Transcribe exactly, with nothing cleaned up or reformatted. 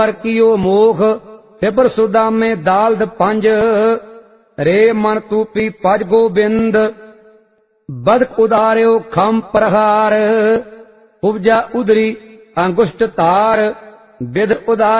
पर कियो मोख फिबर सुदामे दालद पंज रे मन तूपी पज गोबिंद बदक उदार्यो खम प्रहार उपजा उदरी अंगुष्ट तार बिद उदार